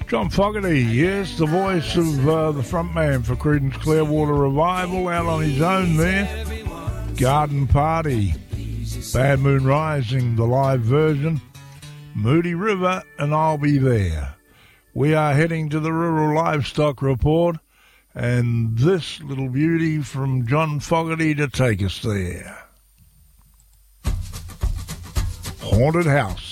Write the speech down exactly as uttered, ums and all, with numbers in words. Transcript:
John Fogerty, yes, the voice of uh, the front man for Creedence Clearwater Revival, out on his own there. Garden Party, Bad Moon Rising, the live version, Moody River, and I'll Be There. We are heading to the Rural Livestock Report, and this little beauty from John Fogerty to take us there. Haunted House.